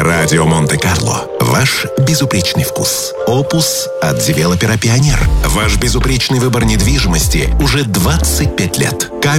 Радио Монте-Карло. Ваш безупречный вкус. Опус от девелопера «Пионер». Ваш безупречный выбор недвижимости уже 25 лет.